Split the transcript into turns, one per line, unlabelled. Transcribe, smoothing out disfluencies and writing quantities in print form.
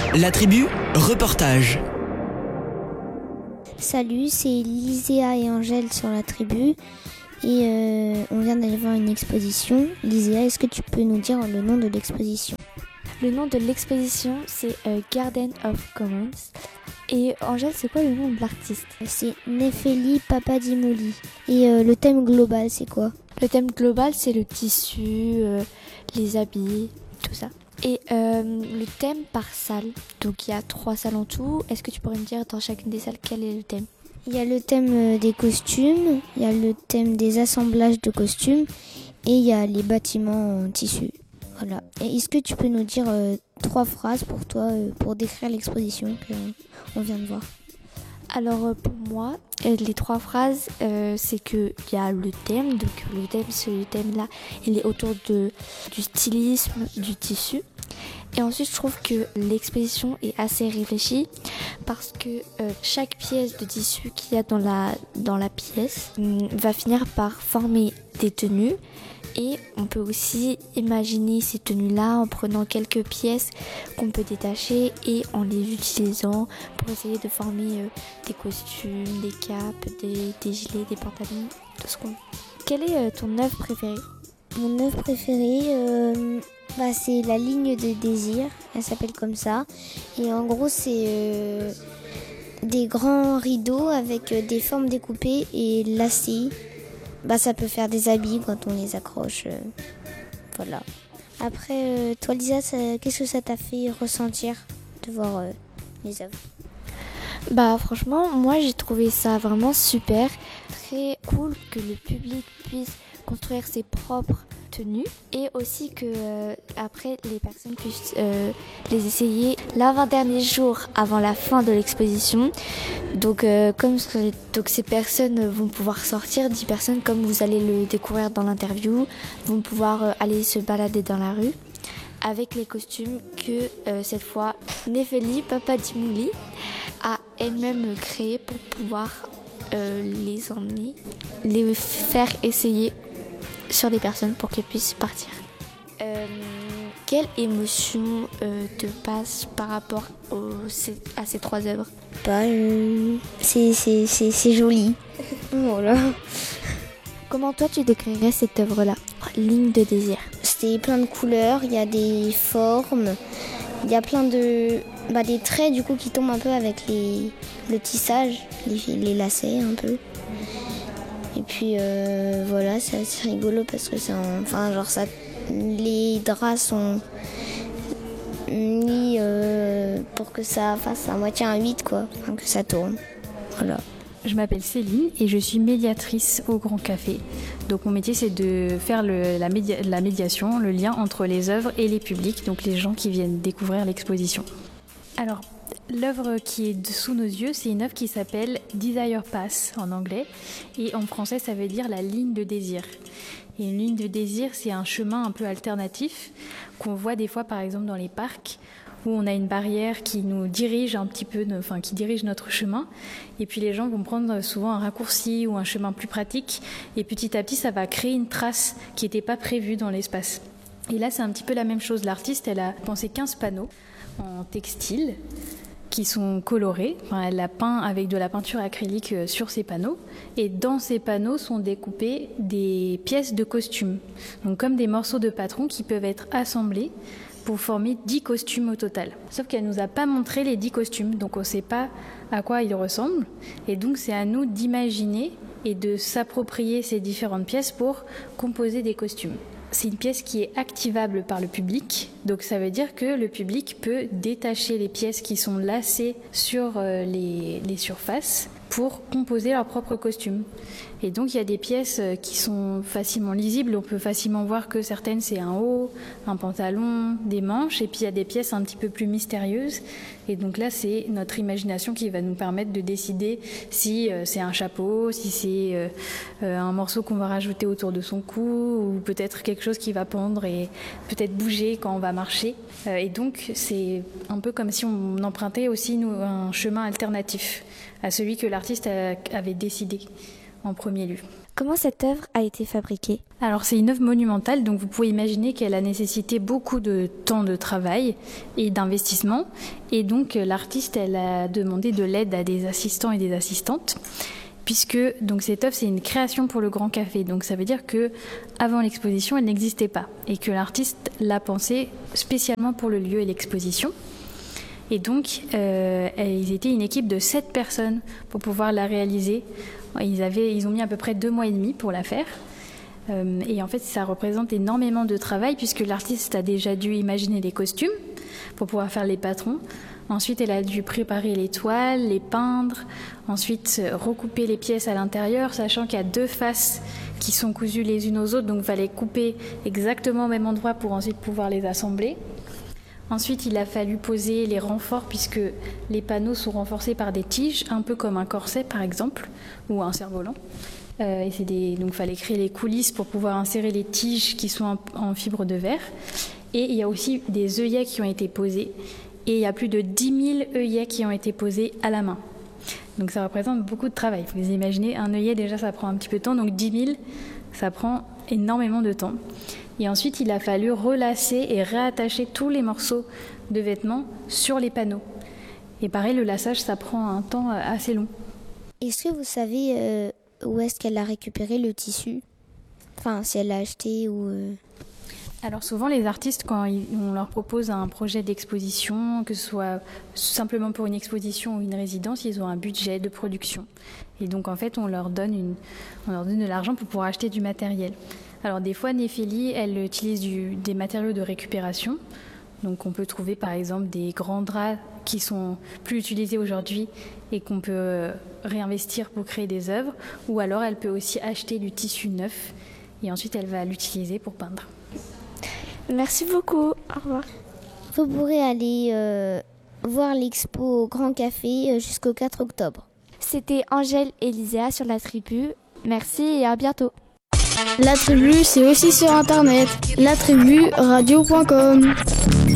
La tribu, reportage.
Salut, c'est Liséa et Angèle sur la tribu et on vient d'aller voir une exposition. Liséa, est-ce que tu peux nous dire le nom de l'exposition ?
Le nom de l'exposition, c'est Garden of Commons. Et Angèle, c'est quoi le nom de l'artiste ?
C'est Nefeli Papadimouli. Et le thème global, c'est quoi ?
Le thème global, c'est le tissu, les habits, tout ça. Et le thème par salle, donc il y a 3 salles en tout. Est-ce que tu pourrais me dire dans chacune des salles quel est le thème ?
Il y a le thème des costumes, il y a le thème des assemblages de costumes et il y a les bâtiments en tissu. Voilà. Et est-ce que tu peux nous dire 3 phrases pour toi pour décrire l'exposition qu'on vient de voir ?
Alors pour moi, les 3 phrases, c'est qu'il y a le thème. Donc le thème-là, il est autour du stylisme, du tissu. Et ensuite, je trouve que l'exposition est assez réfléchie parce que chaque pièce de tissu qu'il y a dans la pièce va finir par former des tenues. Et on peut aussi imaginer ces tenues-là en prenant quelques pièces qu'on peut détacher et en les utilisant pour essayer de former des costumes, des capes, des gilets, des pantalons, tout ce qu'on veut. Quelle est ton œuvre préférée ?
Mon œuvre préférée, c'est La ligne de désir, elle s'appelle comme ça. Et en gros, c'est des grands rideaux avec des formes découpées et lacées. Ça peut faire des habits quand on les accroche. Voilà. Après, toi Lisa, qu'est-ce que ça t'a fait ressentir de voir les œuvres ?
Franchement, moi j'ai trouvé ça vraiment super. Très cool que le public puisse construire ses propres tenues et aussi que après les personnes puissent les essayer l'avant-dernier jour avant la fin de l'exposition. Donc ces personnes vont pouvoir sortir, 10 personnes comme vous allez le découvrir dans l'interview, vont pouvoir aller se balader dans la rue avec les costumes que cette fois Nefeli Papadimouli a elle-même créés pour pouvoir les emmener, les faire essayer sur des personnes pour qu'elles puissent partir. Quelle émotion te passe par rapport à ces 3 œuvres ?
C'est joli. Voilà.
Comment toi tu décrirais cette œuvre-là ? Ligne de désir.
C'était plein de couleurs, il y a des formes, il y a plein de des traits du coup qui tombent un peu avec le tissage, les lacets un peu. Et puis voilà, c'est assez rigolo parce que les draps sont mis pour que ça fasse à moitié un 8 que ça tourne. Voilà.
Je m'appelle Céline et je suis médiatrice au Grand Café. Donc mon métier c'est de faire la médiation, le lien entre les œuvres et les publics, donc les gens qui viennent découvrir l'exposition. Alors l'œuvre qui est sous nos yeux, c'est une œuvre qui s'appelle Desire Path en anglais et en français ça veut dire la ligne de désir. Et une ligne de désir, c'est un chemin un peu alternatif qu'on voit des fois par exemple dans les parcs où on a une barrière qui nous dirige un petit peu, qui dirige notre chemin. Et puis les gens vont prendre souvent un raccourci ou un chemin plus pratique. Et petit à petit, ça va créer une trace qui n'était pas prévue dans l'espace. Et là, c'est un petit peu la même chose. L'artiste, elle a pensé 15 panneaux en textile qui sont colorés. Elle a peint avec de la peinture acrylique sur ces panneaux. Et dans ces panneaux sont découpées des pièces de costumes. Donc comme des morceaux de patron qui peuvent être assemblés pour former 10 costumes au total. Sauf qu'elle ne nous a pas montré les 10 costumes, donc on ne sait pas à quoi ils ressemblent. Et donc c'est à nous d'imaginer et de s'approprier ces différentes pièces pour composer des costumes. C'est une pièce qui est activable par le public, donc ça veut dire que le public peut détacher les pièces qui sont lacées sur les surfaces pour composer leur propre costume. Et donc il y a des pièces qui sont facilement lisibles, on peut facilement voir que certaines c'est un haut, un pantalon, des manches, et puis il y a des pièces un petit peu plus mystérieuses. Et donc là c'est notre imagination qui va nous permettre de décider si c'est un chapeau, si c'est un morceau qu'on va rajouter autour de son cou, ou peut-être quelque chose qui va pendre et peut-être bouger quand on va marcher. Et donc c'est un peu comme si on empruntait aussi un chemin alternatif à celui que l'artiste avait décidé en premier lieu.
Comment cette œuvre a été fabriquée ?
Alors c'est une œuvre monumentale, donc vous pouvez imaginer qu'elle a nécessité beaucoup de temps de travail et d'investissement. Et donc l'artiste, elle a demandé de l'aide à des assistants et des assistantes, puisque donc cette œuvre c'est une création pour le Grand Café. Donc ça veut dire que avant l'exposition, elle n'existait pas et que l'artiste l'a pensée spécialement pour le lieu et l'exposition. Et donc ils étaient une équipe de 7 personnes pour pouvoir la réaliser. Ils ont mis à peu près 2 mois et demi pour la faire. Et en fait, ça représente énormément de travail puisque l'artiste a déjà dû imaginer les costumes pour pouvoir faire les patrons. Ensuite, elle a dû préparer les toiles, les peindre. Ensuite, recouper les pièces à l'intérieur, sachant qu'il y a 2 faces qui sont cousues les unes aux autres. Donc, il fallait couper exactement au même endroit pour ensuite pouvoir les assembler. Ensuite, il a fallu poser les renforts puisque les panneaux sont renforcés par des tiges, un peu comme un corset par exemple, ou un cerf-volant. Donc il fallait créer les coulisses pour pouvoir insérer les tiges qui sont en fibre de verre. Et il y a aussi des œillets qui ont été posés. Et il y a plus de 10 000 œillets qui ont été posés à la main. Donc ça représente beaucoup de travail. Vous imaginez, un œillet déjà ça prend un petit peu de temps, donc 10 000, ça prend énormément de temps. Et ensuite, il a fallu relasser et réattacher tous les morceaux de vêtements sur les panneaux. Et pareil, le lassage, ça prend un temps assez long.
Est-ce que vous savez où est-ce qu'elle a récupéré le tissu ? Enfin, si elle l'a acheté ou...
Alors souvent, les artistes, quand on leur propose un projet d'exposition, que ce soit simplement pour une exposition ou une résidence, ils ont un budget de production. Et donc, en fait, on leur donne de l'argent pour pouvoir acheter du matériel. Alors des fois, Néphélie, elle utilise des matériaux de récupération. Donc on peut trouver par exemple des grands draps qui sont plus utilisés aujourd'hui et qu'on peut réinvestir pour créer des œuvres. Ou alors elle peut aussi acheter du tissu neuf et ensuite elle va l'utiliser pour peindre.
Merci beaucoup. Au revoir.
Vous pourrez aller voir l'expo au Grand Café jusqu'au 4 octobre.
C'était Angèle et Lyséa sur La Tribu. Merci et à bientôt.
La Tribu, c'est aussi sur internet. latribu-radio.com